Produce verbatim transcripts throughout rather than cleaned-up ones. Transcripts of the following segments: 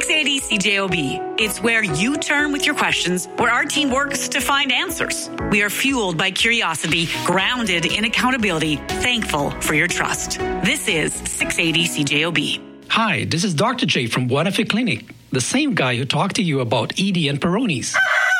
six eighty C J O B. It's where you turn with your questions, where our team works to find answers. We are fueled by curiosity, grounded in accountability, thankful for your trust. This is six eighty C J O B. Hi, this is Doctor J from Buenafe Clinic, the same guy who talked to you about E D and Peyronie's.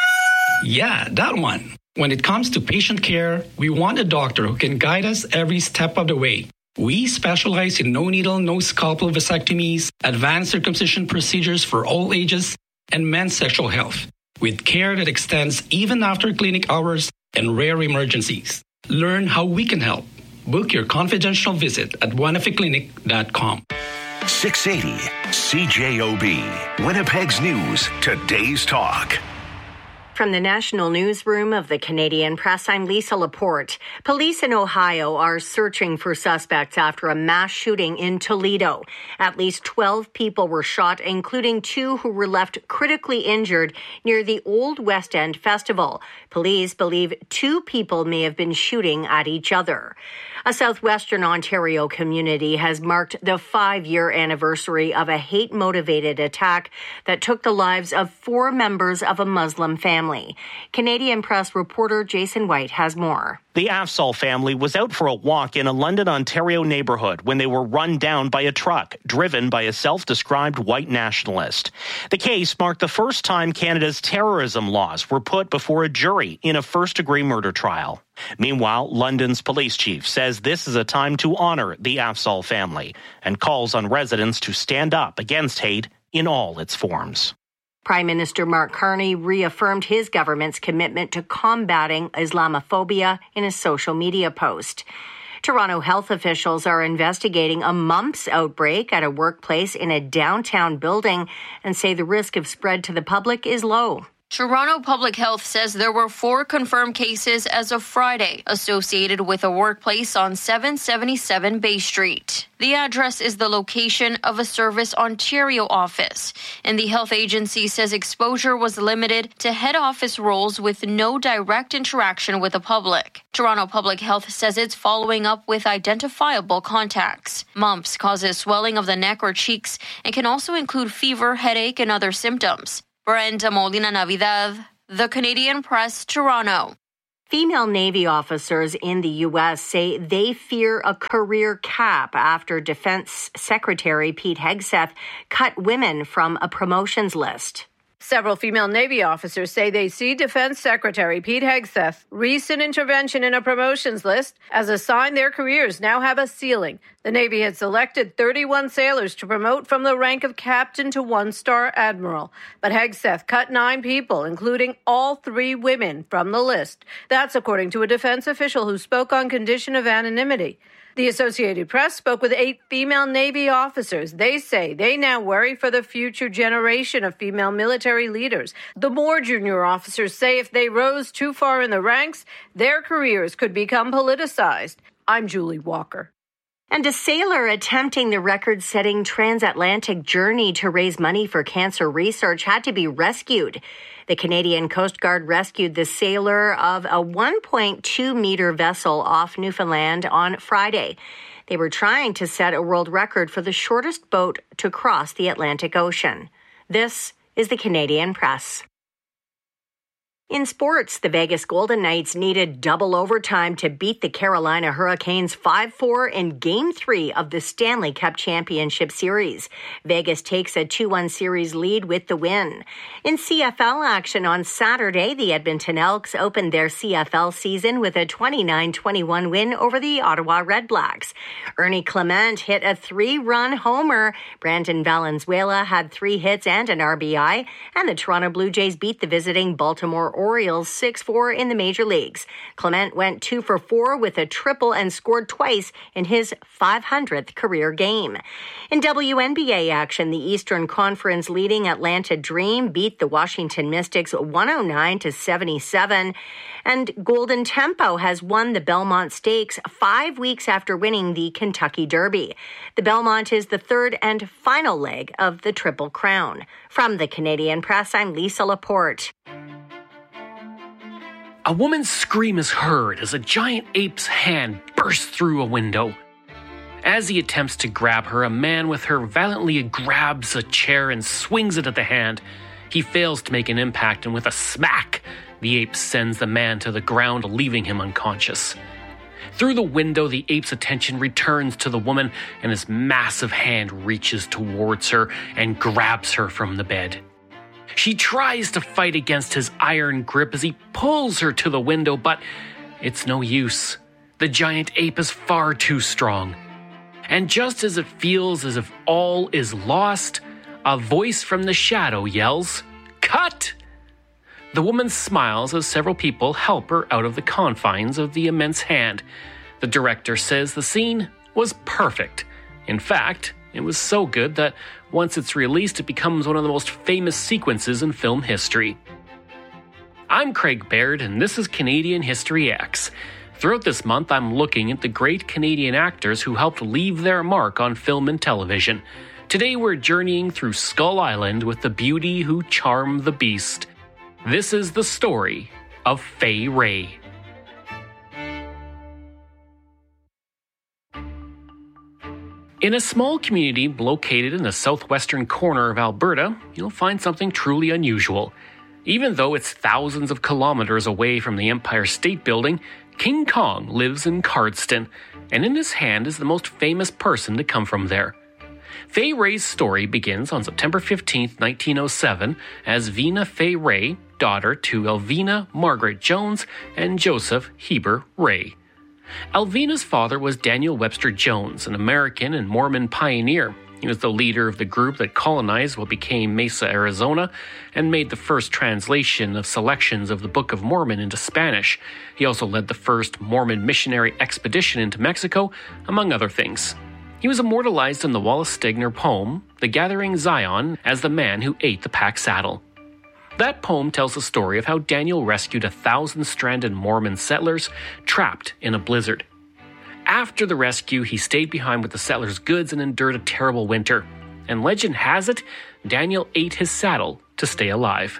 Yeah, that one. When it comes to patient care, we want a doctor who can guide us every step of the way. We specialize in no-needle, no-scalpel vasectomies, advanced circumcision procedures for all ages, and men's sexual health, with care that extends even after clinic hours and rare emergencies. Learn how we can help. Book your confidential visit at buenafe clinic dot com. six eighty C J O B, Winnipeg's News, today's talk. From the National Newsroom of the Canadian Press, I'm Lisa Laporte. Police in Ohio are searching for suspects after a mass shooting in Toledo. At least twelve people were shot, including two who were left critically injured near the Old West End Festival. Police believe two people may have been shooting at each other. A southwestern Ontario community has marked the five-year anniversary of a hate-motivated attack that took the lives of four members of a Muslim family. Canadian Press reporter Jason White has more. The Afzal family was out for a walk in a London, Ontario neighborhood when they were run down by a truck driven by a self-described white nationalist. The case marked the first time Canada's terrorism laws were put before a jury in a first-degree murder trial. Meanwhile, London's police chief says this is a time to honor the Afzal family and calls on residents to stand up against hate in all its forms. Prime Minister Mark Carney reaffirmed his government's commitment to combating Islamophobia in a social media post. Toronto health officials are investigating a mumps outbreak at a workplace in a downtown building and say the risk of spread to the public is low. Toronto Public Health says there were four confirmed cases as of Friday associated with a workplace on seven seventy-seven Bay Street. The address is the location of a Service Ontario office, and the health agency says exposure was limited to head office roles with no direct interaction with the public. Toronto Public Health says it's following up with identifiable contacts. Mumps causes swelling of the neck or cheeks and can also include fever, headache, and other symptoms. Brenda Molina Navidad, The Canadian Press, Toronto. Female Navy officers in the U S say they fear a career cap after Defense Secretary Pete Hegseth cut women from a promotions list. Several female Navy officers say they see Defense Secretary Pete Hegseth's recent intervention in a promotions list as a sign their careers now have a ceiling. The Navy had selected thirty-one sailors to promote from the rank of captain to one-star admiral. But Hegseth cut nine people, including all three women, from the list. That's according to a defense official who spoke on condition of anonymity. The Associated Press spoke with eight female Navy officers. They say they now worry for the future generation of female military leaders. The more junior officers say if they rose too far in the ranks, their careers could become politicized. I'm Julie Walker. And a sailor attempting the record-setting transatlantic journey to raise money for cancer research had to be rescued. The Canadian Coast Guard rescued the sailor of a one point two meter vessel off Newfoundland on Friday. They were trying to set a world record for the shortest boat to cross the Atlantic Ocean. This is the Canadian Press. In sports, the Vegas Golden Knights needed double overtime to beat the Carolina Hurricanes five four in Game three of the Stanley Cup Championship Series. Vegas takes a two one series lead with the win. In C F L action on Saturday, the Edmonton Elks opened their C F L season with a twenty-nine twenty-one win over the Ottawa Redblacks. Ernie Clement hit a three-run homer. Brandon Valenzuela had three hits and an R B I, and the Toronto Blue Jays beat the visiting Baltimore Orioles six four in the major leagues. Clement went two for four with a triple and scored twice in his five hundredth career game. In W N B A action, the Eastern Conference leading Atlanta Dream beat the Washington Mystics one oh nine to seventy-seven. And Golden Tempo has won the Belmont Stakes five weeks after winning the Kentucky Derby. The Belmont is the third and final leg of the Triple Crown. From the Canadian Press, I'm Lisa Laporte. A woman's scream is heard as a giant ape's hand bursts through a window. As he attempts to grab her, a man with her violently grabs a chair and swings it at the hand. He fails to make an impact, and with a smack, the ape sends the man to the ground, leaving him unconscious. Through the window, the ape's attention returns to the woman, and his massive hand reaches towards her and grabs her from the bed. She tries to fight against his iron grip as he pulls her to the window, but it's no use. The giant ape is far too strong. And just as it feels as if all is lost, a voice from the shadow yells, "Cut!" The woman smiles as several people help her out of the confines of the immense hand. The director says the scene was perfect. In fact, it was so good that once it's released, it becomes one of the most famous sequences in film history. I'm Craig Baird, and this is Canadian History X. Throughout this month, I'm looking at the great Canadian actors who helped leave their mark on film and television. Today, we're journeying through Skull Island with the beauty who charmed the beast. This is the story of Fay Wray. In a small community located in the southwestern corner of Alberta, you'll find something truly unusual. Even though it's thousands of kilometers away from the Empire State Building, King Kong lives in Cardston, and in his hand is the most famous person to come from there. Fay Wray's story begins on September fifteenth, nineteen oh seven, as Vina Fay Wray, daughter to Elvina Margaret Jones and Joseph Heber Wray. Elvina's father was Daniel Webster Jones, an American and Mormon pioneer. He was the leader of the group that colonized what became Mesa, Arizona, and made the first translation of selections of the Book of Mormon into Spanish. He also led the first Mormon missionary expedition into Mexico, among other things. He was immortalized in the Wallace Stegner poem, The Gathering Zion, as the man who ate the pack saddle. That poem tells the story of how Daniel rescued a thousand-stranded Mormon settlers trapped in a blizzard. After the rescue, he stayed behind with the settlers' goods and endured a terrible winter. And legend has it, Daniel ate his saddle to stay alive.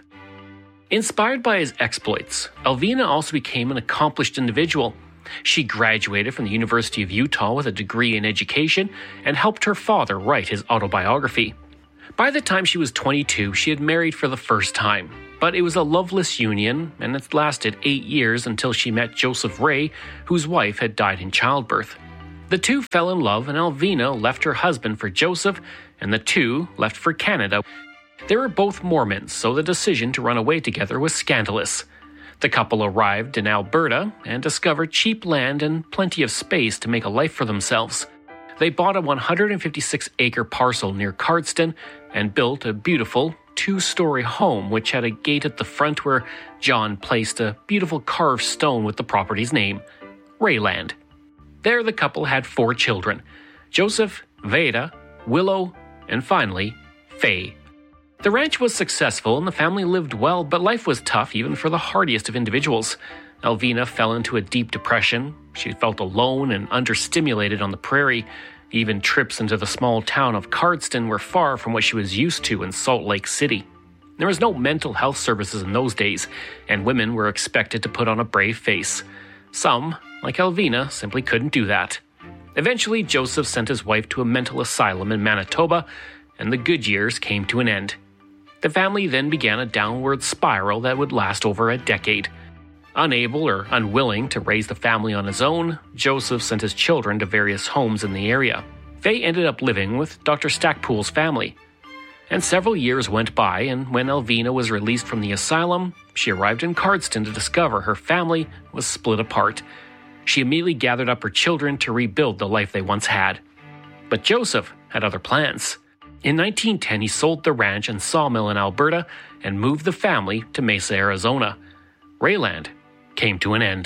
Inspired by his exploits, Elvina also became an accomplished individual. She graduated from the University of Utah with a degree in education and helped her father write his autobiography. By the time she was twenty-two, she had married for the first time. But it was a loveless union, and it lasted eight years until she met Joseph Wray, whose wife had died in childbirth. The two fell in love, and Elvina left her husband for Joseph, and the two left for Canada. They were both Mormons, so the decision to run away together was scandalous. The couple arrived in Alberta and discovered cheap land and plenty of space to make a life for themselves. They bought a one hundred fifty-six acre parcel near Cardston and built a beautiful two-story home which had a gate at the front where John placed a beautiful carved stone with the property's name, Wrayland. There the couple had four children, Joseph, Veda, Willow, and finally, Fay. The ranch was successful and the family lived well, but life was tough even for the hardiest of individuals. Elvina fell into a deep depression. She felt alone and understimulated on the prairie. Even trips into the small town of Cardston were far from what she was used to in Salt Lake City. There was no mental health services in those days, and women were expected to put on a brave face. Some, like Elvina, simply couldn't do that. Eventually, Joseph sent his wife to a mental asylum in Manitoba, and the good years came to an end. The family then began a downward spiral that would last over a decade. Unable or unwilling to raise the family on his own, Joseph sent his children to various homes in the area. Fay ended up living with Doctor Stackpool's family. And several years went by, and when Elvina was released from the asylum, she arrived in Cardston to discover her family was split apart. She immediately gathered up her children to rebuild the life they once had. But Joseph had other plans. In nineteen ten, he sold the ranch and sawmill in Alberta and moved the family to Mesa, Arizona. Wrayland came to an end.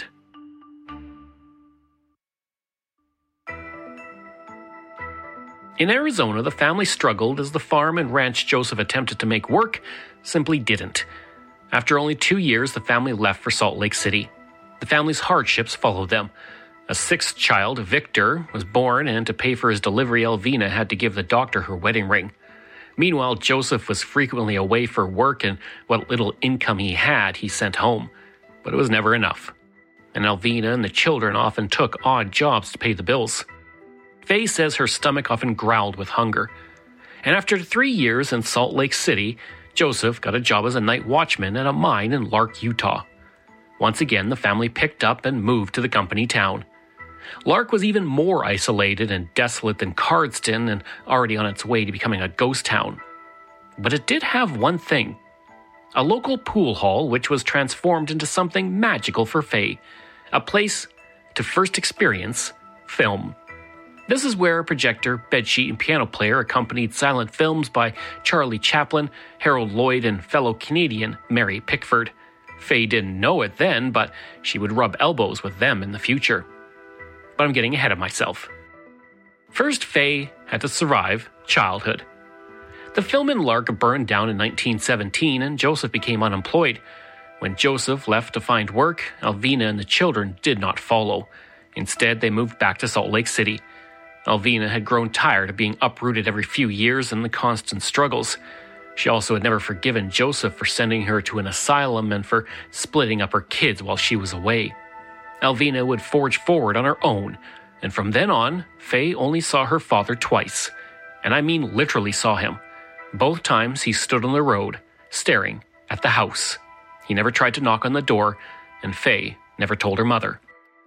In Arizona, the family struggled as the farm and ranch Joseph attempted to make work simply didn't. After only two years, the family left for Salt Lake City. The family's hardships followed them. A sixth child, Victor, was born, and to pay for his delivery, Elvina had to give the doctor her wedding ring. Meanwhile, Joseph was frequently away for work, and what little income he had, he sent home. But it was never enough. And Elvina and the children often took odd jobs to pay the bills. Faye says her stomach often growled with hunger. And after three years in Salt Lake City, Joseph got a job as a night watchman at a mine in Lark, Utah. Once again, the family picked up and moved to the company town. Lark was even more isolated and desolate than Cardston and already on its way to becoming a ghost town. But it did have one thing. A local pool hall which was transformed into something magical for Faye. A place to first experience film. This is where a projector, bedsheet, and piano player accompanied silent films by Charlie Chaplin, Harold Lloyd, and fellow Canadian Mary Pickford. Faye didn't know it then, but she would rub elbows with them in the future. But I'm getting ahead of myself. First, Faye had to survive childhood. The film in Lark burned down in nineteen seventeen, and Joseph became unemployed. When Joseph left to find work, Alvina and the children did not follow. Instead, they moved back to Salt Lake City. Alvina had grown tired of being uprooted every few years and the constant struggles. She also had never forgiven Joseph for sending her to an asylum and for splitting up her kids while she was away. Alvina would forge forward on her own, and from then on, Faye only saw her father twice. And I mean literally saw him. Both times he stood on the road, staring at the house. He never tried to knock on the door, and Faye never told her mother.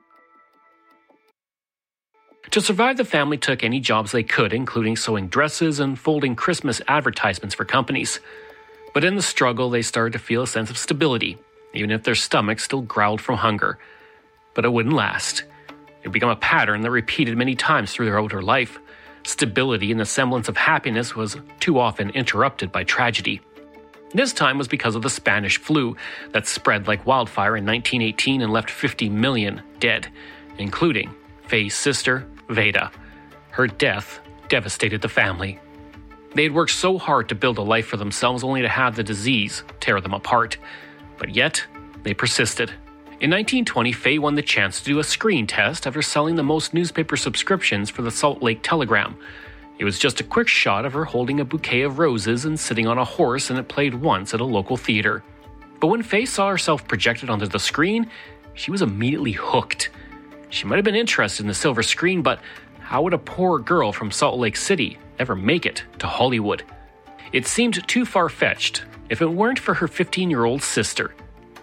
To survive, the family took any jobs they could, including sewing dresses and folding Christmas advertisements for companies. But in the struggle, they started to feel a sense of stability, even if their stomachs still growled from hunger. But it wouldn't last. It would become a pattern that repeated many times throughout her life. Stability and the semblance of happiness was too often interrupted by tragedy. This time was because of the Spanish flu that spread like wildfire in nineteen eighteen and left fifty million dead, including Faye's sister, Veda. Her death devastated the family. They had worked so hard to build a life for themselves only to have the disease tear them apart. But yet, they persisted. In nineteen twenty, Faye won the chance to do a screen test after selling the most newspaper subscriptions for the Salt Lake Telegram. It was just a quick shot of her holding a bouquet of roses and sitting on a horse, and it played once at a local theater. But when Faye saw herself projected onto the screen, she was immediately hooked. She might have been interested in the silver screen, but how would a poor girl from Salt Lake City ever make it to Hollywood? It seemed too far-fetched if it weren't for her fifteen-year-old sister.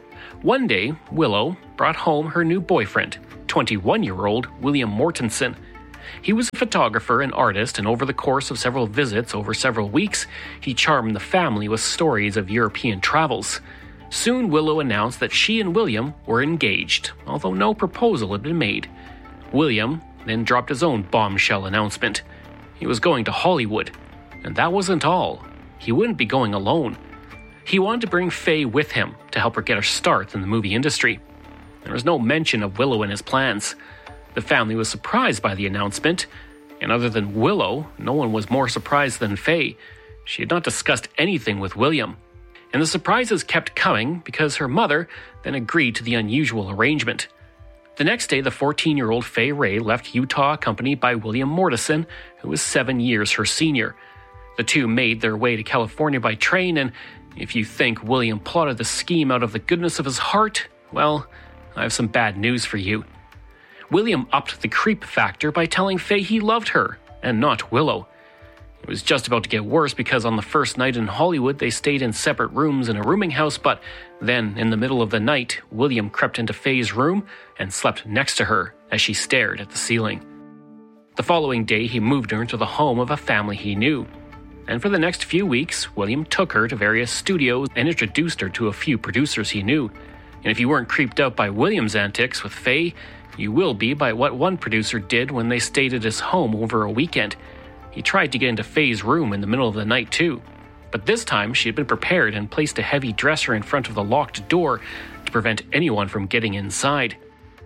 One day, Willow brought home her new boyfriend, twenty-one-year-old William Mortensen. He was a photographer and artist, and over the course of several visits over several weeks, he charmed the family with stories of European travels. Soon, Willow announced that she and William were engaged, although no proposal had been made. William then dropped his own bombshell announcement. He was going to Hollywood, and that wasn't all. He wouldn't be going alone. He wanted to bring Faye with him to help her get her start in the movie industry. There was no mention of Willow in his plans. The family was surprised by the announcement, and other than Willow, no one was more surprised than Faye. She had not discussed anything with William. And the surprises kept coming because her mother then agreed to the unusual arrangement. The next day, the fourteen-year-old Faye Ray left Utah accompanied by William Mortensen, who was seven years her senior. The two made their way to California by train, and if you think William plotted the scheme out of the goodness of his heart, well, I have some bad news for you. William upped the creep factor by telling Faye he loved her, and not Willow. It was just about to get worse because on the first night in Hollywood, they stayed in separate rooms in a rooming house, but then, in the middle of the night, William crept into Faye's room and slept next to her as she stared at the ceiling. The following day, he moved her into the home of a family he knew. And for the next few weeks, William took her to various studios and introduced her to a few producers he knew. And if you weren't creeped out by William's antics with Faye, you will be by what one producer did when they stayed at his home over a weekend. He tried to get into Faye's room in the middle of the night too. But this time, she had been prepared and placed a heavy dresser in front of the locked door to prevent anyone from getting inside.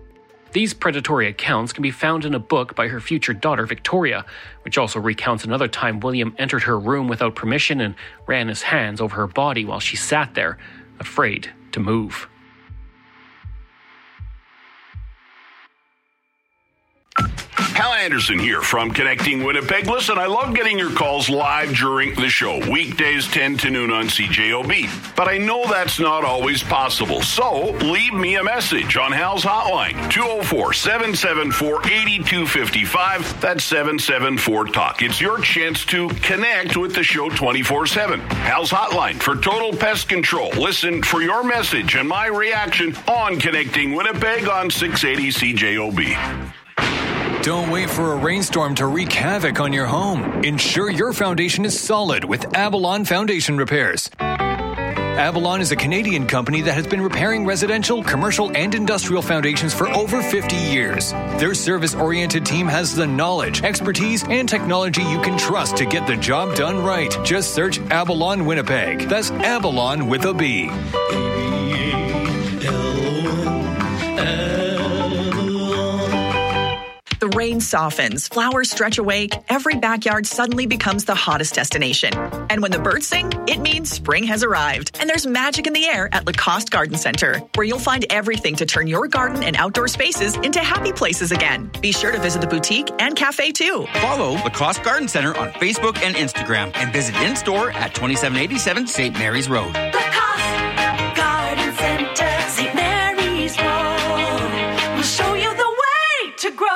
These predatory accounts can be found in a book by her future daughter, Victoria, which also recounts another time William entered her room without permission and ran his hands over her body while she sat there, afraid to move. Helen Anderson here from Connecting Winnipeg. Listen, I love getting your calls live during the show, weekdays ten to noon on C J O B. But I know that's not always possible, so leave me a message on Hal's hotline, two oh four, seven seven four, eight two five five. That's seven seven four talk. It's your chance to connect with the show twenty-four seven. Hal's hotline for total pest control. Listen for your message and my reaction on Connecting Winnipeg on six eighty C J O B. Don't wait for a rainstorm to wreak havoc on your home. Ensure your foundation is solid with Avalon Foundation Repairs. Avalon is a Canadian company that has been repairing residential, commercial, and industrial foundations for over fifty years. Their service-oriented team has the knowledge, expertise, and technology you can trust to get the job done right. Just search Avalon Winnipeg. That's Avalon with a B. The rain softens, flowers stretch awake, every backyard suddenly becomes the hottest destination. And when the birds sing, it means spring has arrived. And there's magic in the air at Lacoste Garden Center, where you'll find everything to turn your garden and outdoor spaces into happy places again. Be sure to visit the boutique and cafe too. Follow Lacoste Garden Center on Facebook and Instagram and visit in-store at twenty-seven eighty-seven Saint Mary's Road. Lacoste Garden Center, Saint Mary's Road. We'll show you the way to grow.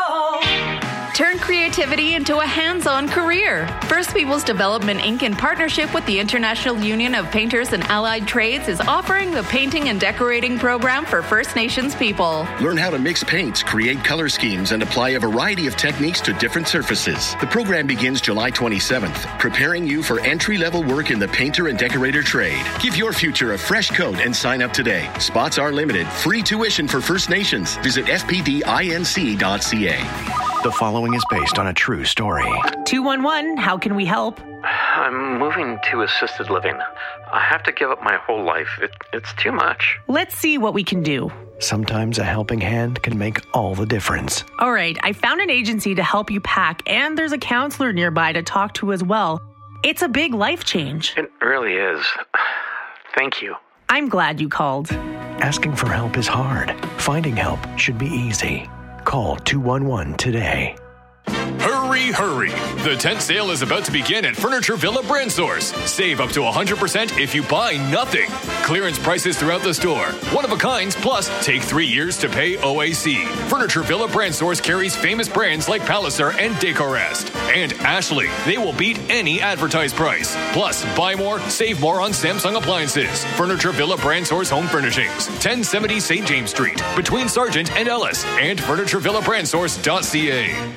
Turn creativity into a hands-on career. First Peoples Development Incorporated, in partnership with the International Union of Painters and Allied Trades, is offering the Painting and Decorating Program for First Nations people. Learn how to mix paints, create color schemes, and apply a variety of techniques to different surfaces. The program begins July twenty-seventh, preparing you for entry-level work in the painter and decorator trade. Give your future a fresh coat and sign up today. Spots are limited. Free tuition for First Nations. Visit f p d inc dot c a. The following is based on a true story. two one one, how can we help? I'm moving to assisted living. I have to give up my whole life. It, it's too much. Let's see what we can do. Sometimes a helping hand can make all the difference. All right, I found an agency to help you pack, and there's a counselor nearby to talk to as well. It's a big life change. It really is. Thank you. I'm glad you called. Asking for help is hard. Finding help should be easy. Call two one one today. Hurry, hurry! The tent sale is about to begin at Furniture Villa Brand Source. Save up to one hundred percent if you buy nothing. Clearance prices throughout the store. One of a kinds, plus take three years to pay O A C. Furniture Villa Brand Source carries famous brands like Palliser and Decorest. And Ashley. They will beat any advertised price. Plus, buy more, save more on Samsung appliances. Furniture Villa Brand Source Home Furnishings. ten seventy Saint James Street. Between Sargent and Ellis. And furniture villa brand source dot c a.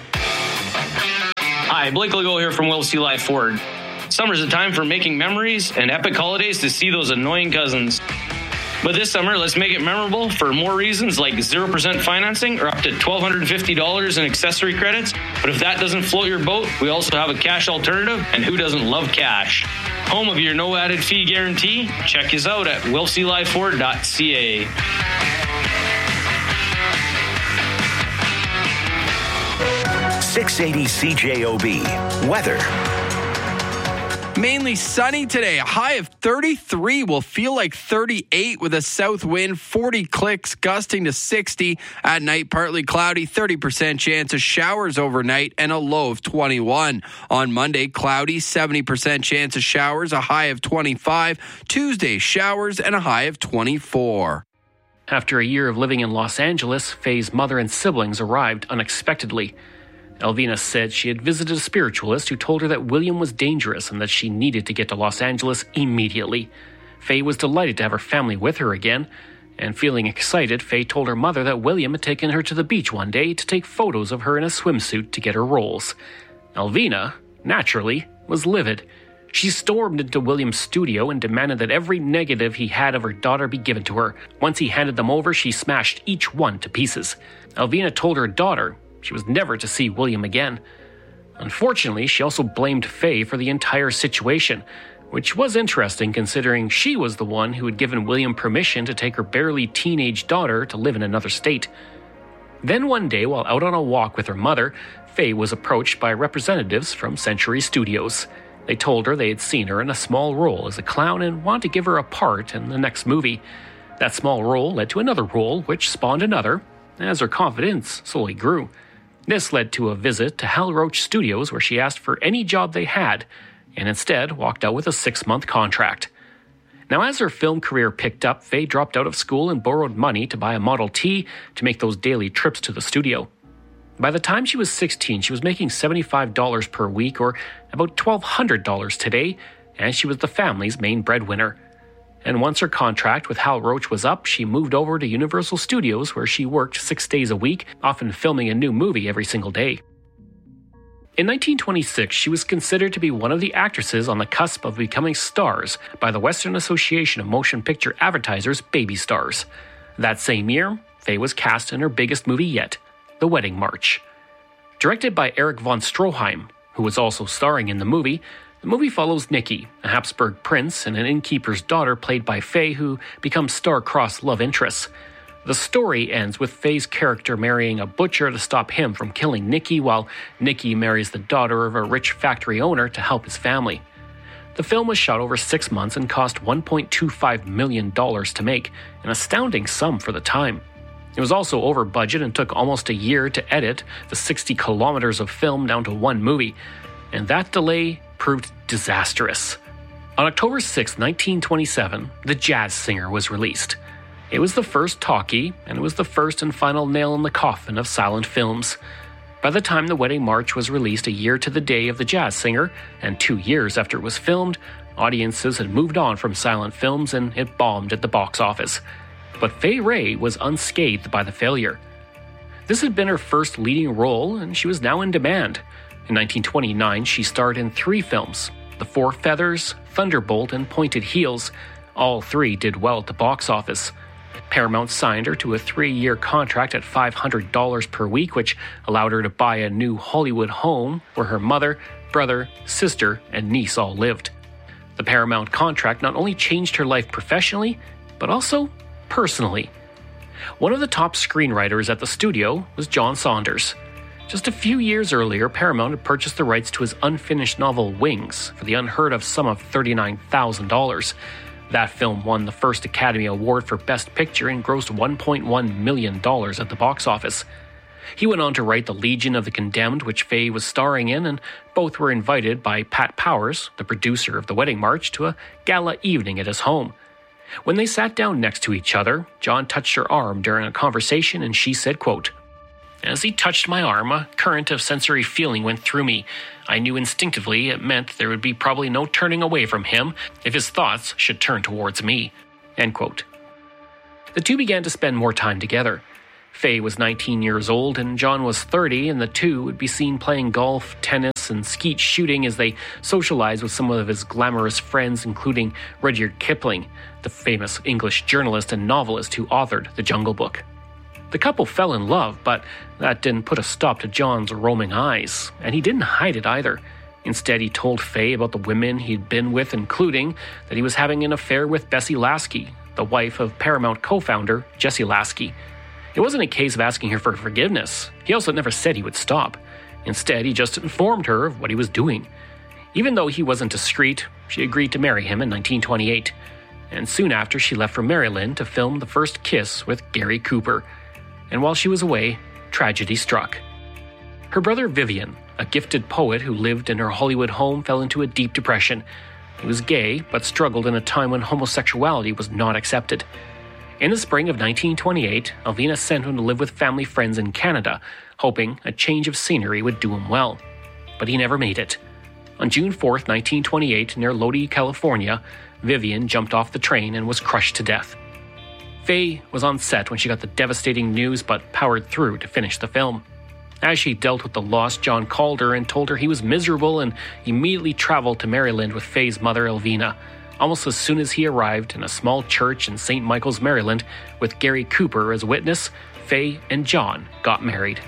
Hi, Blake Legault here from Will C. Life Ford. Summer's a time for making memories and epic holidays to see those annoying cousins. But this summer, let's make it memorable for more reasons like zero percent financing or up to one thousand two hundred fifty dollars in accessory credits. But if that doesn't float your boat, we also have a cash alternative, and who doesn't love cash? Home of your no added fee guarantee? Check us out at will c life ford dot c a. six eighty C J O B. Weather. Mainly sunny today. A high of thirty-three will feel like thirty-eight with a south wind, forty clicks, gusting to sixty. At night, partly cloudy, thirty percent chance of showers overnight, and a low of twenty-one. On Monday, cloudy, seventy percent chance of showers, a high of twenty-five. Tuesday, showers, and a high of twenty-four. After a year of living in Los Angeles, Faye's mother and siblings arrived unexpectedly. Elvina said she had visited a spiritualist who told her that William was dangerous and that she needed to get to Los Angeles immediately. Faye was delighted to have her family with her again, and feeling excited, Faye told her mother that William had taken her to the beach one day to take photos of her in a swimsuit to get her roles. Elvina, naturally, was livid. She stormed into William's studio and demanded that every negative he had of her daughter be given to her. Once he handed them over, she smashed each one to pieces. Elvina told her daughter she was never to see William again. Unfortunately, she also blamed Faye for the entire situation, which was interesting considering she was the one who had given William permission to take her barely teenage daughter to live in another state. Then one day, while out on a walk with her mother, Faye was approached by representatives from Century Studios. They told her they had seen her in a small role as a clown and wanted to give her a part in the next movie. That small role led to another role, which spawned another, as her confidence slowly grew. This led to a visit to Hal Roach Studios where she asked for any job they had, and instead walked out with a six-month contract. Now, as her film career picked up, Faye dropped out of school and borrowed money to buy a Model T to make those daily trips to the studio. By the time she was sixteen, she was making seventy-five dollars per week, or about twelve hundred dollars today, and she was the family's main breadwinner. And once her contract with Hal Roach was up, she moved over to Universal Studios, where she worked six days a week, often filming a new movie every single day. In nineteen twenty-six, she was considered to be one of the actresses on the cusp of becoming stars by the Western Association of Motion Picture Advertisers' Baby Stars. That same year, Faye was cast in her biggest movie yet, The Wedding March. Directed by Erich von Stroheim, who was also starring in the movie, the movie follows Nikki, a Habsburg prince and an innkeeper's daughter played by Faye, who become star-crossed love interests. The story ends with Faye's character marrying a butcher to stop him from killing Nikki, while Nikki marries the daughter of a rich factory owner to help his family. The film was shot over six months and cost one point two five million dollars to make, an astounding sum for the time. It was also over budget and took almost a year to edit the sixty kilometers of film down to one movie, and that delay proved disastrous. On October sixth, nineteen twenty-seven, The Jazz Singer was released. It was the first talkie, and it was the first and final nail in the coffin of silent films. By the time The Wedding March was released a year to the day of The Jazz Singer, and two years after it was filmed, audiences had moved on from silent films and it bombed at the box office. But Fay Wray was unscathed by the failure. This had been her first leading role, and she was now in demand. In nineteen twenty-nine, she starred in three films: The Four Feathers, Thunderbolt, and Pointed Heels. All three did well at the box office. Paramount signed her to a three-year contract at five hundred dollars per week, which allowed her to buy a new Hollywood home where her mother, brother, sister, and niece all lived. The Paramount contract not only changed her life professionally, but also personally. One of the top screenwriters at the studio was John Saunders. Just a few years earlier, Paramount had purchased the rights to his unfinished novel Wings for the unheard-of sum of thirty-nine thousand dollars. That film won the first Academy Award for Best Picture and grossed one point one million dollars at the box office. He went on to write The Legion of the Condemned, which Faye was starring in, and both were invited by Pat Powers, the producer of The Wedding March, to a gala evening at his home. When they sat down next to each other, John touched her arm during a conversation, and she said, quote, "As he touched my arm, a current of sensory feeling went through me. I knew instinctively it meant there would be probably no turning away from him if his thoughts should turn towards me." End quote. The two began to spend more time together. Faye was nineteen years old and John was thirty, and the two would be seen playing golf, tennis, and skeet shooting as they socialized with some of his glamorous friends, including Rudyard Kipling, the famous English journalist and novelist who authored The Jungle Book. The couple fell in love, but that didn't put a stop to John's roaming eyes, and he didn't hide it either. Instead, he told Faye about the women he'd been with, including that he was having an affair with Bessie Lasky, the wife of Paramount co-founder Jesse Lasky. It wasn't a case of asking her for forgiveness. He also never said he would stop. Instead, he just informed her of what he was doing. Even though he wasn't discreet, she agreed to marry him in nineteen twenty-eight. And soon after, she left for Maryland to film The First Kiss with Gary Cooper. And while she was away, tragedy struck. Her brother Vivian, a gifted poet who lived in her Hollywood home, fell into a deep depression. He was gay, but struggled in a time when homosexuality was not accepted. In the spring of nineteen twenty-eight, Alvina sent him to live with family friends in Canada, hoping a change of scenery would do him well. But he never made it. On June fourth, nineteen twenty-eight, near Lodi, California, Vivian jumped off the train and was crushed to death. Faye was on set when she got the devastating news, but powered through to finish the film. As she dealt with the loss, John called her and told her he was miserable and immediately traveled to Maryland with Faye's mother, Elvina. Almost as soon as he arrived in a small church in Saint Michael's, Maryland, with Gary Cooper as witness, Faye and John got married.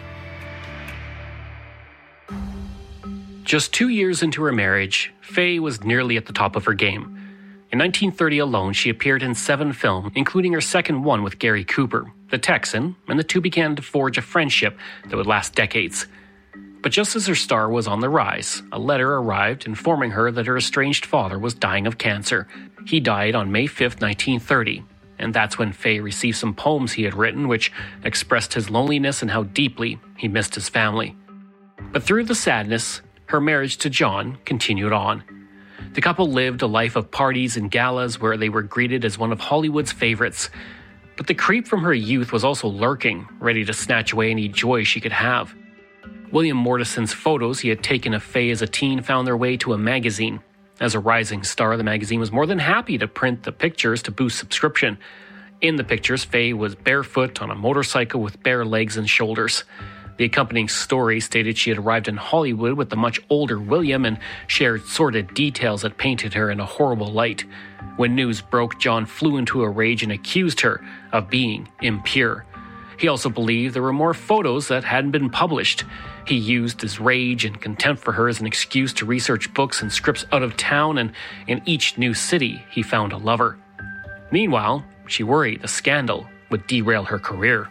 Just two years into her marriage, Faye was nearly at the top of her game. In nineteen thirty alone, she appeared in seven films, including her second one with Gary Cooper, The Texan, and the two began to forge a friendship that would last decades. But just as her star was on the rise, a letter arrived informing her that her estranged father was dying of cancer. He died on May fifth, nineteen thirty, and that's when Faye received some poems he had written which expressed his loneliness and how deeply he missed his family. But through the sadness, her marriage to John continued on. The couple lived a life of parties and galas where they were greeted as one of Hollywood's favorites. But the creep from her youth was also lurking, ready to snatch away any joy she could have. William Mortison's photos he had taken of Faye as a teen found their way to a magazine. As a rising star, the magazine was more than happy to print the pictures to boost subscription. In the pictures, Faye was barefoot on a motorcycle with bare legs and shoulders. The accompanying story stated she had arrived in Hollywood with the much older William and shared sordid details that painted her in a horrible light. When news broke, John flew into a rage and accused her of being impure. He also believed there were more photos that hadn't been published. He used his rage and contempt for her as an excuse to research books and scripts out of town, and in each new city he found a lover. Meanwhile, she worried the scandal would derail her career.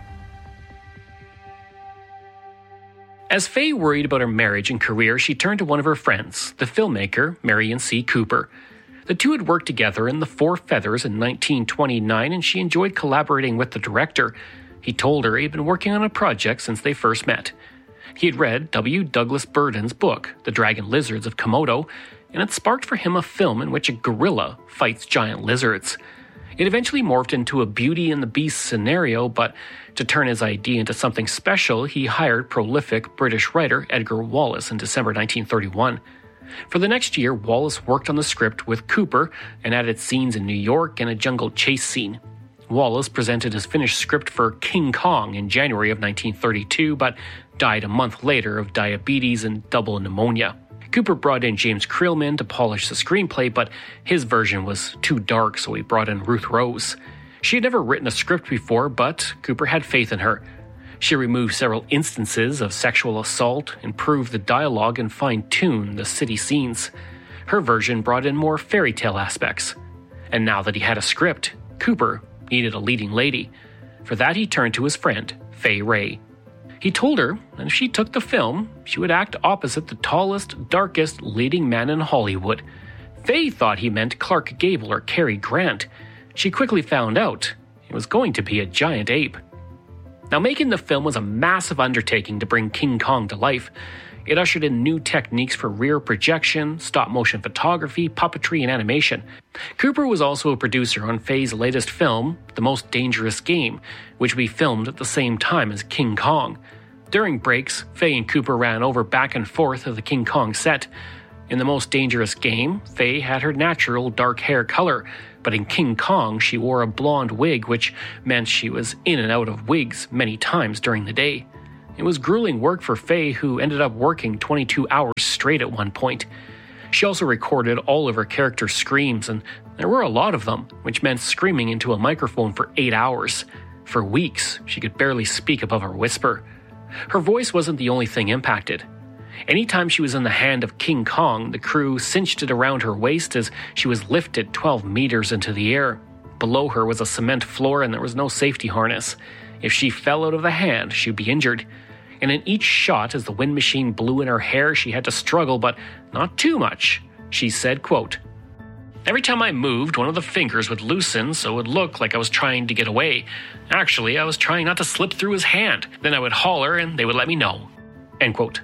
As Faye worried about her marriage and career, she turned to one of her friends, the filmmaker Marion C. Cooper. The two had worked together in The Four Feathers in nineteen twenty-nine, and she enjoyed collaborating with the director. He told her he had been working on a project since they first met. He had read W. Douglas Burden's book, The Dragon Lizards of Komodo, and it sparked for him a film in which a gorilla fights giant lizards. It eventually morphed into a Beauty and the Beast scenario, but to turn his idea into something special, he hired prolific British writer Edgar Wallace in December nineteen thirty-one. For the next year, Wallace worked on the script with Cooper and added scenes in New York and a jungle chase scene. Wallace presented his finished script for King Kong in January of nineteen thirty-two, but died a month later of diabetes and double pneumonia. Cooper brought in James Creelman to polish the screenplay, but his version was too dark, so he brought in Ruth Rose. She had never written a script before, but Cooper had faith in her. She removed several instances of sexual assault, improved the dialogue, and fine-tuned the city scenes. Her version brought in more fairy tale aspects. And now that he had a script, Cooper needed a leading lady. For that, he turned to his friend, Fay Wray. He told her that if she took the film, she would act opposite the tallest, darkest leading man in Hollywood. Fay thought he meant Clark Gable or Cary Grant. She quickly found out it was going to be a giant ape. Now, making the film was a massive undertaking to bring King Kong to life. It ushered in new techniques for rear projection, stop-motion photography, puppetry, and animation. Cooper was also a producer on Fay's latest film, The Most Dangerous Game, which we filmed at the same time as King Kong. During breaks, Fay and Cooper ran over back and forth of the King Kong set. In The Most Dangerous Game, Fay had her natural dark hair color, but in King Kong she wore a blonde wig, which meant she was in and out of wigs many times during the day. It was grueling work for Fay, who ended up working twenty-two hours straight at one point. She also recorded all of her characters' screams, and there were a lot of them, which meant screaming into a microphone for eight hours. For weeks, she could barely speak above her whisper. Her voice wasn't the only thing impacted. Anytime she was in the hand of King Kong, the crew cinched it around her waist as she was lifted twelve meters into the air. Below her was a cement floor and there was no safety harness. If she fell out of the hand, she'd be injured. And in each shot, as the wind machine blew in her hair, she had to struggle, but not too much. She said, quote, "Every time I moved, one of the fingers would loosen, so it would look like I was trying to get away. Actually, I was trying not to slip through his hand. Then I would holler, and they would let me know." End quote.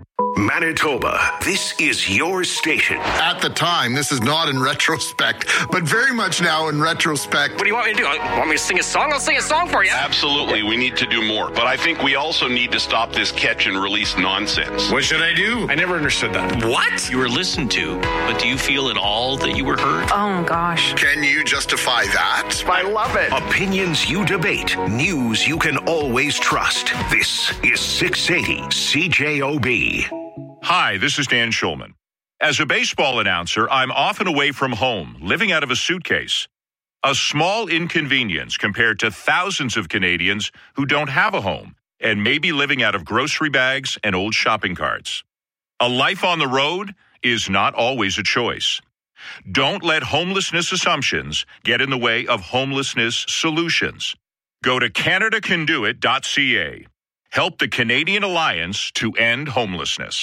Manitoba, this is your station. At the time, this is not in retrospect, but very much now in retrospect. What do you want me to do? You want me to sing a song? I'll sing a song for you. Absolutely, we need to do more. But I think we also need to stop this catch and release nonsense. What should I do? I never understood that. What? You were listened to, but do you feel at all that you were heard? Oh, gosh. Can you justify that? I love it. Opinions you debate, news you can always trust. This is six eighty C J O B. Hi, this is Dan Schulman. As a baseball announcer, I'm often away from home, living out of a suitcase. A small inconvenience compared to thousands of Canadians who don't have a home and may be living out of grocery bags and old shopping carts. A life on the road is not always a choice. Don't let homelessness assumptions get in the way of homelessness solutions. Go to Canada Can Do It dot C A. Help the Canadian Alliance to End Homelessness.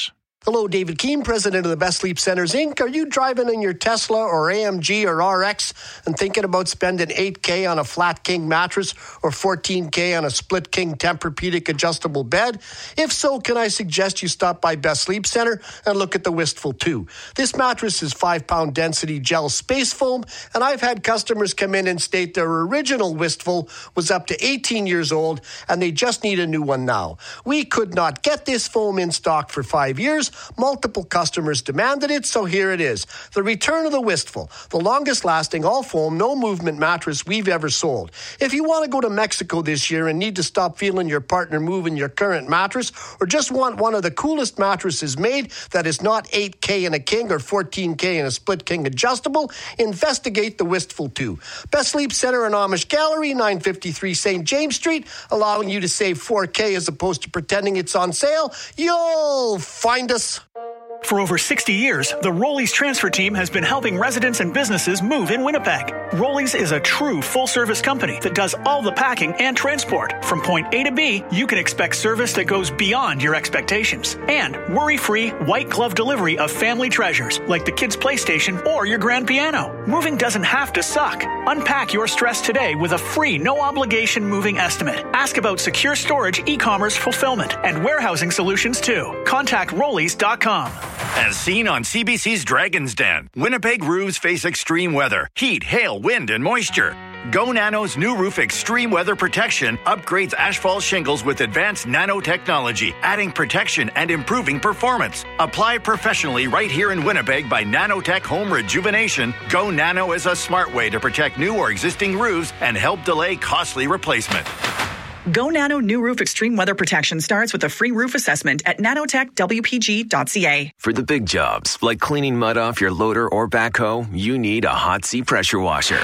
Hello, David Keene, president of the Best Sleep Centers, Incorporated. Are you driving in your Tesla or A M G or R X and thinking about spending eight K on a flat king mattress or fourteen K on a split king Tempur-Pedic adjustable bed? If so, can I suggest you stop by Best Sleep Center and look at the Wistful two? This mattress is five-pound density gel space foam, and I've had customers come in and state their original Wistful was up to eighteen years old and they just need a new one now. We could not get this foam in stock for five years. Multiple customers demanded it, so here it is. The return of the Wistful, the longest lasting all foam, no movement mattress we've ever sold. If you want to go to Mexico this year and need to stop feeling your partner moving your current mattress, or just want one of the coolest mattresses made that is not eight K in a king or fourteen K in a split king adjustable, investigate the Wistful two. Best Sleep Center and Amish Gallery, nine fifty-three Saint James Street, allowing you to save four K as opposed to pretending it's on sale. You'll find us. For over sixty years, the Rollies transfer team has been helping residents and businesses move in Winnipeg. Rollies is a true full-service company that does all the packing and transport. From point A to B, you can expect service that goes beyond your expectations. And worry-free, white-glove delivery of family treasures, like the kids' PlayStation or your grand piano. Moving doesn't have to suck. Unpack your stress today with a free, no-obligation moving estimate. Ask about secure storage, e-commerce fulfillment, and warehousing solutions, too. Contact Rollies dot com. As seen on C B C's Dragon's Den, Winnipeg roofs face extreme weather, heat, hail, wind, and moisture. Go Nano's new roof extreme weather protection upgrades asphalt shingles with advanced nanotechnology, adding protection and improving performance. Apply professionally right here in Winnipeg by Nanotech Home Rejuvenation. Go Nano is a smart way to protect new or existing roofs and help delay costly replacement. Go Nano New Roof Extreme Weather Protection starts with a free roof assessment at nanotech w p g dot c a. For the big jobs, like cleaning mud off your loader or backhoe, you need a Hot Sea pressure washer.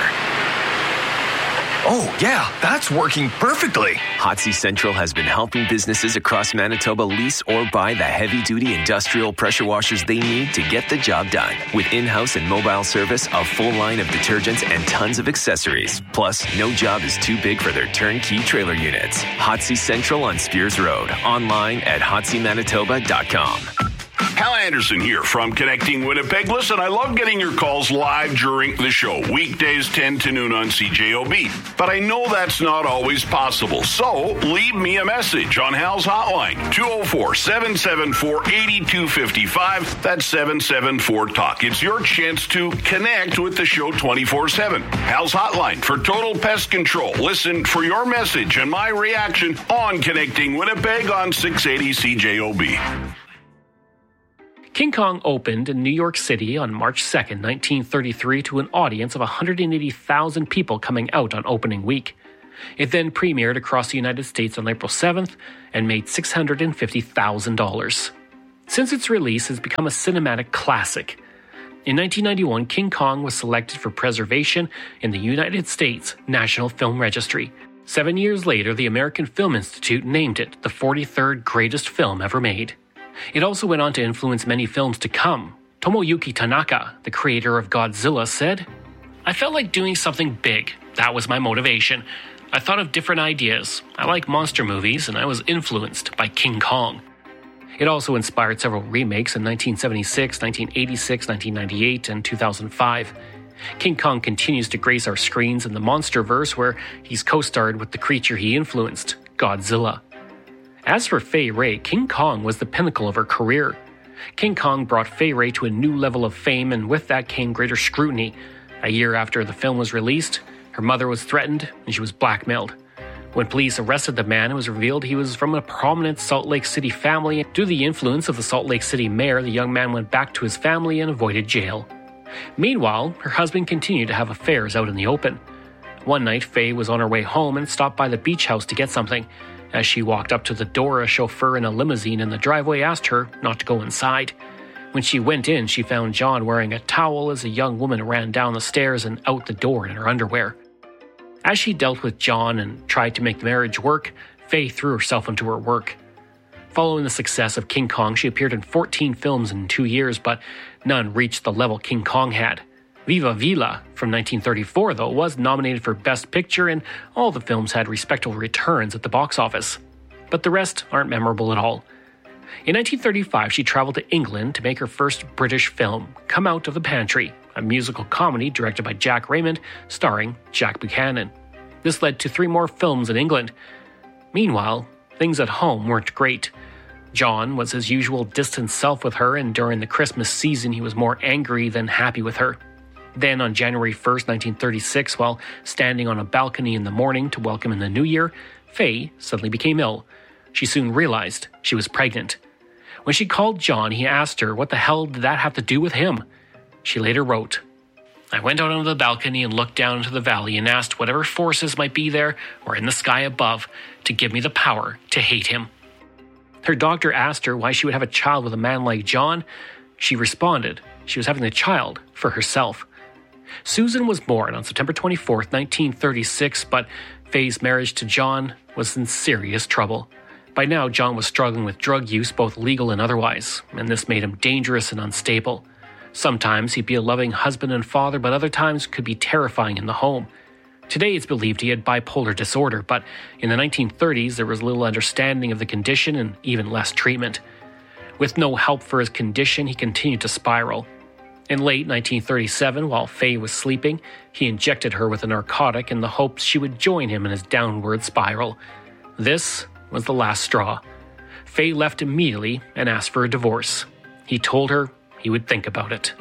Oh, yeah, that's working perfectly. Hot Sea Central has been helping businesses across Manitoba lease or buy the heavy-duty industrial pressure washers they need to get the job done. With in-house and mobile service, a full line of detergents, and tons of accessories. Plus, no job is too big for their turnkey trailer units. Hot Sea Central on Spears Road. Online at hot sea manitoba dot com. Hal Anderson here from Connecting Winnipeg. Listen, I love getting your calls live during the show, weekdays ten to noon on C J O B. But I know that's not always possible, so leave me a message on Hal's hotline, two oh four, seven seven four, eight two five five. That's seven seven four talk. It's your chance to connect with the show twenty-four seven. Hal's hotline for total pest control. Listen for your message and my reaction on Connecting Winnipeg on six eighty C J O B. King Kong opened in New York City on March second, nineteen thirty-three to an audience of one hundred eighty thousand people coming out on opening week. It then premiered across the United States on April seventh and made six hundred fifty thousand dollars. Since its release, it has become a cinematic classic. In nineteen ninety-one, King Kong was selected for preservation in the United States National Film Registry. Seven years later, the American Film Institute named it the forty-third greatest film ever made. It also went on to influence many films to come. Tomoyuki Tanaka, the creator of Godzilla, said, "I felt like doing something big. That was my motivation. I thought of different ideas. I like monster movies, and I was influenced by King Kong." It also inspired several remakes in nineteen seventy-six, nineteen eighty-six, nineteen ninety-eight, and two thousand five. King Kong continues to grace our screens in the Monsterverse, where he's co-starred with the creature he influenced, Godzilla. As for Fay Wray, King Kong was the pinnacle of her career. King Kong brought Fay Wray to a new level of fame, and with that came greater scrutiny. A year after the film was released, her mother was threatened and she was blackmailed. When police arrested the man, it was revealed he was from a prominent Salt Lake City family. Due to the influence of the Salt Lake City mayor, the young man went back to his family and avoided jail. Meanwhile, her husband continued to have affairs out in the open. One night, Fay was on her way home and stopped by the beach house to get something. As she walked up to the door, a chauffeur in a limousine in the driveway asked her not to go inside. When she went in, she found John wearing a towel as a young woman ran down the stairs and out the door in her underwear. As she dealt with John and tried to make the marriage work, Fay threw herself into her work. Following the success of King Kong, she appeared in fourteen films in two years, but none reached the level King Kong had. Viva Villa from nineteen thirty-four, though, was nominated for Best Picture, and all the films had respectable returns at the box office. But the rest aren't memorable at all. In nineteen thirty-five, she traveled to England to make her first British film, Come Out of the Pantry, a musical comedy directed by Jack Raymond, starring Jack Buchanan. This led to three more films in England. Meanwhile, things at home weren't great. John was his usual distant self with her, and during the Christmas season he was more angry than happy with her. Then on January first, nineteen thirty-six, while standing on a balcony in the morning to welcome in the new year, Faye suddenly became ill. She soon realized she was pregnant. When she called John, he asked her what the hell did that have to do with him. She later wrote, "I went out onto the balcony and looked down into the valley and asked whatever forces might be there or in the sky above to give me the power to hate him." Her doctor asked her why she would have a child with a man like John. She responded she was having the child for herself. Susan was born on September twenty-fourth, nineteen thirty-six, but Faye's marriage to John was in serious trouble. By now, John was struggling with drug use, both legal and otherwise, and this made him dangerous and unstable. Sometimes he'd be a loving husband and father, but other times could be terrifying in the home. Today it's believed he had bipolar disorder, but in the nineteen thirties there was little understanding of the condition and even less treatment. With no help for his condition, he continued to spiral. In late nineteen thirty-seven, while Faye was sleeping, he injected her with a narcotic in the hopes she would join him in his downward spiral. This was the last straw. Faye left immediately and asked for a divorce. He told her he would think about it.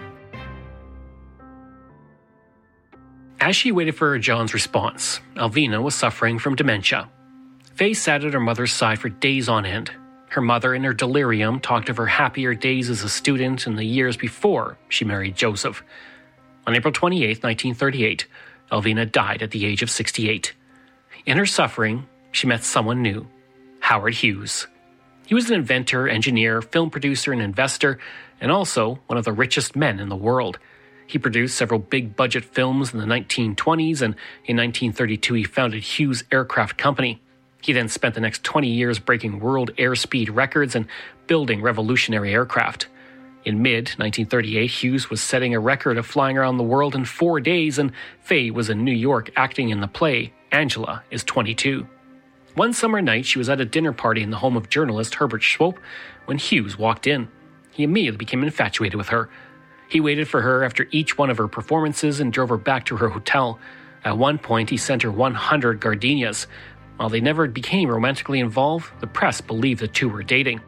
As she waited for John's response, Alvina was suffering from dementia. Faye sat at her mother's side for days on end. Her mother, in her delirium, talked of her happier days as a student in the years before she married Joseph. On April twenty-eighth, nineteen thirty-eight, Alvina died at the age of sixty-eight. In her suffering, she met someone new, Howard Hughes. He was an inventor, engineer, film producer, and investor, and also one of the richest men in the world. He produced several big-budget films in the nineteen twenties, and in nineteen thirty-two he founded Hughes Aircraft Company. He then spent the next twenty years breaking world airspeed records and building revolutionary aircraft. In mid nineteen thirty-eight, Hughes was setting a record of flying around the world in four days, and Faye was in New York acting in the play Angela is twenty-two. One summer night, she was at a dinner party in the home of journalist Herbert Swope when Hughes walked in. He immediately became infatuated with her. He waited for her after each one of her performances and drove her back to her hotel. At one point, he sent her one hundred gardenias. While they never became romantically involved, the press believed the two were dating.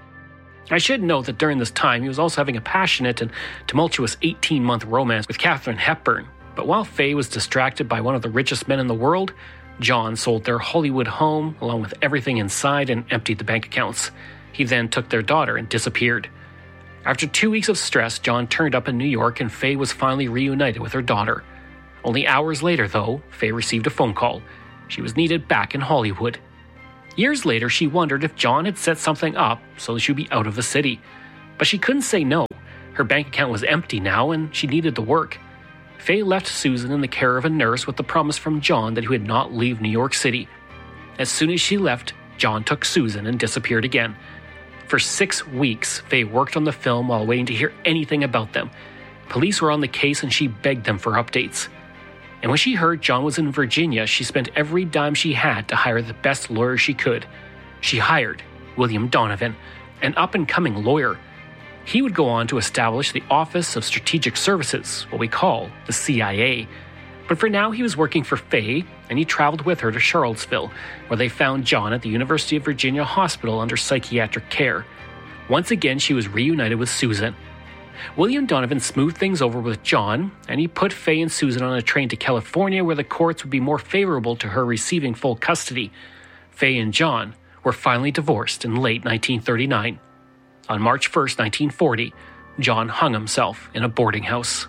I should note that during this time, he was also having a passionate and tumultuous eighteen-month romance with Katharine Hepburn. But while Faye was distracted by one of the richest men in the world, John sold their Hollywood home, along with everything inside, and emptied the bank accounts. He then took their daughter and disappeared. After two weeks of stress, John turned up in New York, and Faye was finally reunited with her daughter. Only hours later, though, Faye received a phone call. She was needed back in Hollywood. Years later, she wondered if John had set something up so she would be out of the city. But she couldn't say no. Her bank account was empty now, and she needed the work. Faye left Susan in the care of a nurse with the promise from John that he would not leave New York City. As soon as she left, John took Susan and disappeared again. For six weeks, Faye worked on the film while waiting to hear anything about them. Police were on the case, and she begged them for updates. And when she heard John was in Virginia, she spent every dime she had to hire the best lawyer she could. She hired William Donovan, an up-and-coming lawyer. He would go on to establish the Office of Strategic Services, what we call the C I A. But for now, he was working for Faye, and he traveled with her to Charlottesville, where they found John at the University of Virginia Hospital under psychiatric care. Once again, she was reunited with Susan. William Donovan smoothed things over with John, and he put Faye and Susan on a train to California, where the courts would be more favorable to her receiving full custody. Faye and John were finally divorced in late nineteen thirty-nine. On March first, nineteen forty, John hung himself in a boarding house.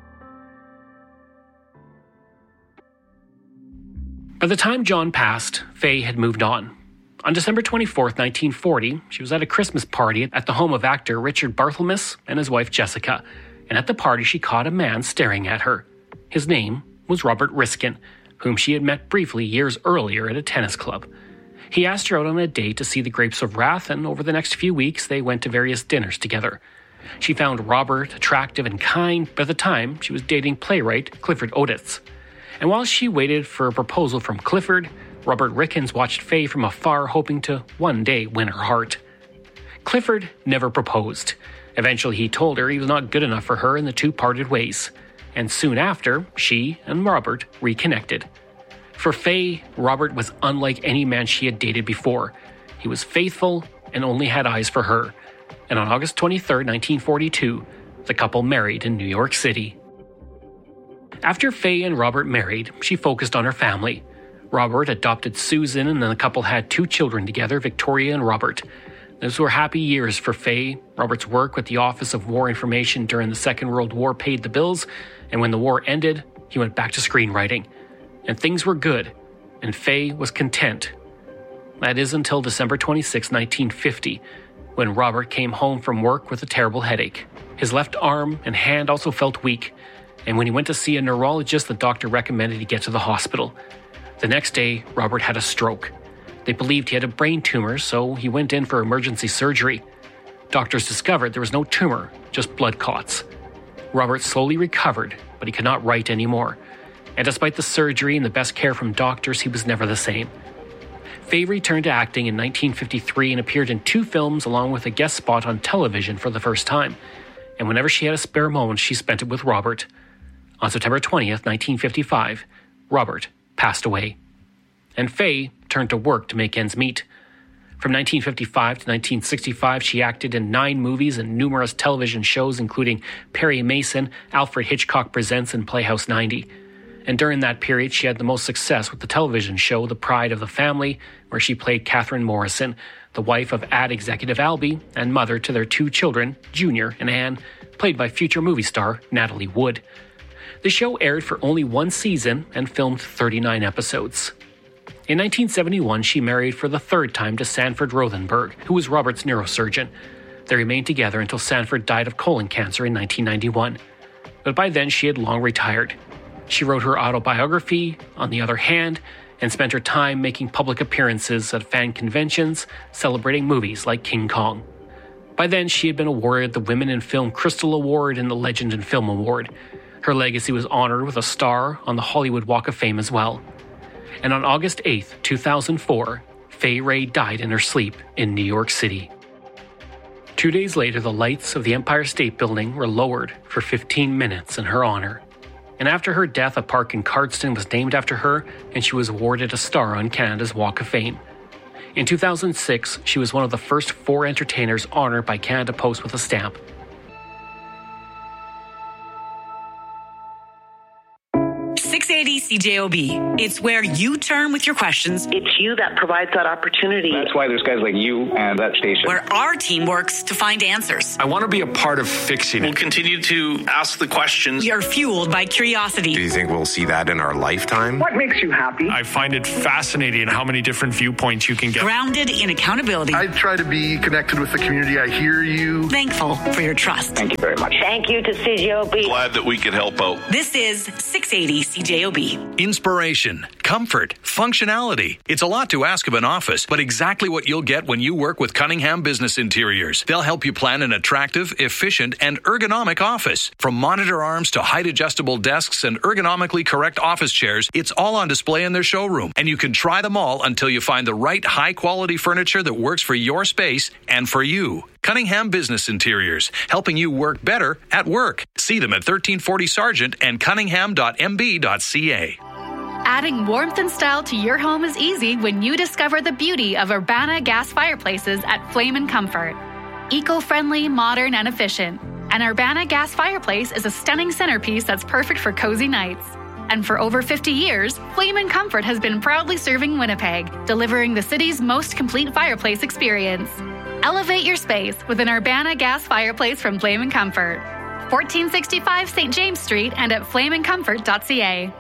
By the time John passed, Faye had moved on. On December twenty-fourth, nineteen forty, she was at a Christmas party at the home of actor Richard Barthelmess and his wife Jessica, and at the party she caught a man staring at her. His name was Robert Riskin, whom she had met briefly years earlier at a tennis club. He asked her out on a date to see The Grapes of Wrath, and over the next few weeks they went to various dinners together. She found Robert attractive and kind, but at the time she was dating playwright Clifford Odets. And while she waited for a proposal from Clifford, Robert Rickens watched Faye from afar, hoping to one day win her heart. Clifford never proposed. Eventually, he told her he was not good enough for her, and the two parted ways. And soon after, she and Robert reconnected. For Faye, Robert was unlike any man she had dated before. He was faithful and only had eyes for her. And on August twenty-third, nineteen forty-two, the couple married in New York City. After Faye and Robert married, she focused on her family. Robert adopted Susan, and then the couple had two children together, Victoria and Robert. Those were happy years for Faye. Robert's work with the Office of War Information during the Second World War paid the bills, and when the war ended, he went back to screenwriting. And things were good, and Faye was content. That is until December twenty-sixth, nineteen fifty, when Robert came home from work with a terrible headache. His left arm and hand also felt weak, and when he went to see a neurologist, the doctor recommended he get to the hospital. The next day, Robert had a stroke. They believed he had a brain tumor, so he went in for emergency surgery. Doctors discovered there was no tumor, just blood clots. Robert slowly recovered, but he could not write anymore. And despite the surgery and the best care from doctors, he was never the same. Faye returned to acting in nineteen fifty-three and appeared in two films along with a guest spot on television for the first time. And whenever she had a spare moment, she spent it with Robert. On September twentieth, nineteen fifty-five, Robert passed away. And Faye turned to work to make ends meet. From nineteen fifty-five to nineteen sixty-five, she acted in nine movies and numerous television shows, including Perry Mason, Alfred Hitchcock Presents, and Playhouse ninety. And during that period, she had the most success with the television show The Pride of the Family, where she played Catherine Morrison, the wife of ad executive Albee and mother to their two children, Junior and Anne, played by future movie star Natalie Wood. The show aired for only one season and filmed thirty-nine episodes. In nineteen seventy-one, she married for the third time to Sanford Rothenberg, who was Robert's neurosurgeon. They remained together until Sanford died of colon cancer in nineteen ninety-one. But by then, she had long retired. She wrote her autobiography, On the Other Hand, and spent her time making public appearances at fan conventions, celebrating movies like King Kong. By then, she had been awarded the Women in Film Crystal Award and the Legend in Film Award. Her legacy was honored with a star on the Hollywood Walk of Fame as well. And on August eighth, two thousand four, Faye Ray died in her sleep in New York City. Two days later, the lights of the Empire State Building were lowered for fifteen minutes in her honor. And after her death, a park in Cardston was named after her, and she was awarded a star on Canada's Walk of Fame. In two thousand six, she was one of the first four entertainers honored by Canada Post with a stamp. six eighty C J O B. It's where you turn with your questions. It's you that provides that opportunity. That's why there's guys like you and that station. Where our team works to find answers. I want to be a part of fixing it. We'll continue to ask the questions. We are fueled by curiosity. Do you think we'll see that in our lifetime? What makes you happy? I find it fascinating how many different viewpoints you can get. Grounded in accountability. I try to be connected with the community. I hear you. Thankful for your trust. Thank you very much. Thank you to C J O B. Glad that we could help out. This is six eighty C J O B. Inspiration, comfort, functionality. It's a lot to ask of an office, but exactly what you'll get when you work with Cunningham Business Interiors. They'll help you plan an attractive, efficient, and ergonomic office. From monitor arms to height-adjustable desks and ergonomically correct office chairs, it's all on display in their showroom, and you can try them all until you find the right high-quality furniture that works for your space and for you. Cunningham Business Interiors, helping you work better at work. See them at thirteen forty Sargent and cunningham dot m b dot c a. Adding warmth and style to your home is easy when you discover the beauty of Urbana gas fireplaces at Flame and Comfort. Eco-friendly, modern, and efficient. An Urbana gas fireplace is a stunning centerpiece that's perfect for cozy nights. And for over fifty years, Flame and Comfort has been proudly serving Winnipeg, delivering the city's most complete fireplace experience. Elevate your space with an Urbana gas fireplace from Flame and Comfort. fourteen sixty-five Saint James Street and at flame and comfort dot c a.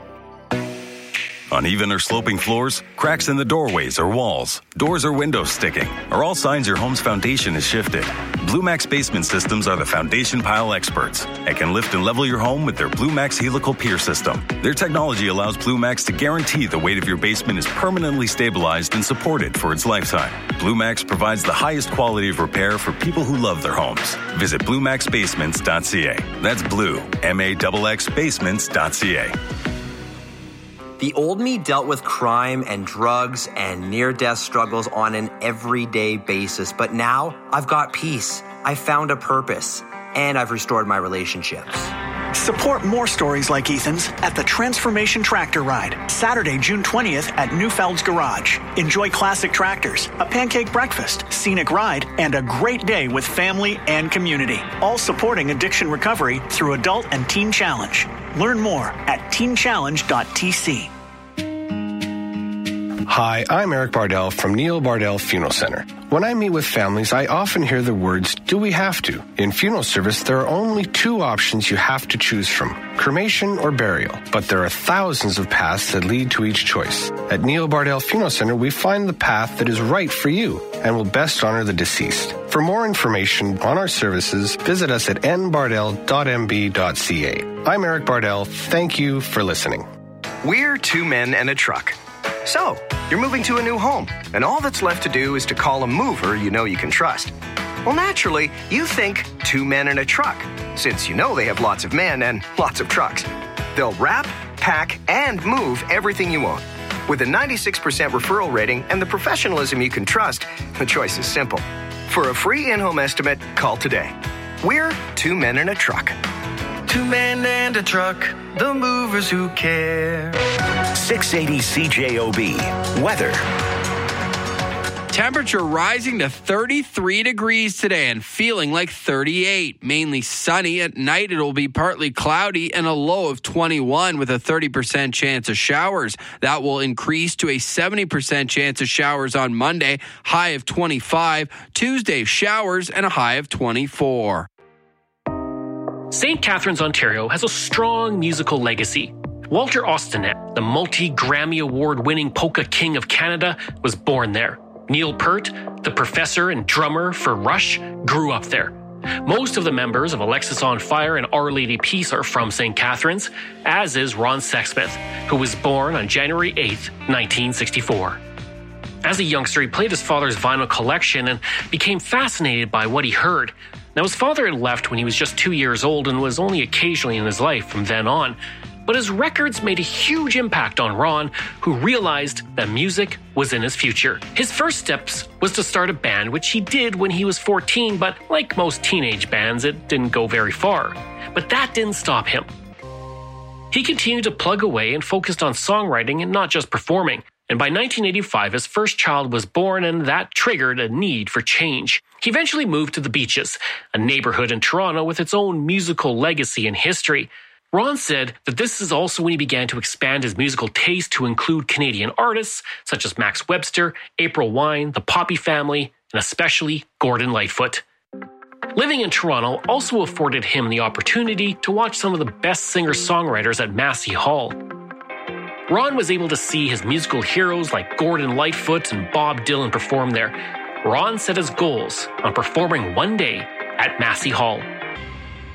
Uneven or sloping floors, cracks in the doorways or walls, doors or windows sticking, are all signs your home's foundation is shifted. BlueMax Basement Systems are the foundation pile experts and can lift and level your home with their BlueMax Helical Pier System. Their technology allows BlueMax to guarantee the weight of your basement is permanently stabilized and supported for its lifetime. BlueMax provides the highest quality of repair for people who love their homes. Visit blue max basements dot c a. That's blue, M A X X basements dot c a. The old me dealt with crime and drugs and near-death struggles on an everyday basis, but now I've got peace. I found a purpose, and I've restored my relationships. Support more stories like Ethan's at the Transformation Tractor Ride, Saturday, June twentieth at Newfeld's Garage. Enjoy classic tractors, a pancake breakfast, scenic ride, and a great day with family and community. All supporting addiction recovery through Adult and Teen Challenge. Learn more at teen challenge dot t c. Hi, I'm Eric Bardell from Neil Bardell Funeral Center. When I meet with families, I often hear the words, do we have to? In funeral service, there are only two options you have to choose from, cremation or burial. But there are thousands of paths that lead to each choice. At Neil Bardell Funeral Center, we find the path that is right for you and will best honor the deceased. For more information on our services, visit us at n bardell dot m b dot c a. I'm Eric Bardell. Thank you for listening. We're two men and a truck. So, you're moving to a new home, and all that's left to do is to call a mover you know you can trust. Well, naturally, you think two men and a truck, since you know they have lots of men and lots of trucks. They'll wrap, pack, and move everything you own. With a ninety-six percent referral rating and the professionalism you can trust, the choice is simple. For a free in-home estimate, call today. We're two men and a truck. Two men and a truck, the movers who care. six eighty C J O B. Weather. Temperature rising to thirty-three degrees today and feeling like thirty-eight. Mainly sunny. At night, it'll be partly cloudy and a low of twenty-one with a thirty percent chance of showers. That will increase to a seventy percent chance of showers on Monday, high of twenty-five. Tuesday, showers and a high of twenty-four. Saint Catharines, Ontario has a strong musical legacy. Walter Ostanet, the multi-Grammy Award-winning polka king of Canada, was born there. Neil Peart, the professor and drummer for Rush, grew up there. Most of the members of Alexis on Fire and Our Lady Peace are from Saint Catharines, as is Ron Sexsmith, who was born on January eighth, nineteen sixty-four. As a youngster, he played his father's vinyl collection and became fascinated by what he heard. Now, his father had left when he was just two years old and was only occasionally in his life from then on. But his records made a huge impact on Ron, who realized that music was in his future. His first steps was to start a band, which he did when he was fourteen, but like most teenage bands, it didn't go very far. But that didn't stop him. He continued to plug away and focused on songwriting and not just performing. And by nineteen eighty-five, his first child was born, and that triggered a need for change. He eventually moved to the Beaches, a neighborhood in Toronto with its own musical legacy and history. Ron said that this is also when he began to expand his musical taste to include Canadian artists such as Max Webster, April Wine, the Poppy Family, and especially Gordon Lightfoot. Living in Toronto also afforded him the opportunity to watch some of the best singer-songwriters at Massey Hall. Ron was able to see his musical heroes like Gordon Lightfoot and Bob Dylan perform there. Ron set his goals on performing one day at Massey Hall.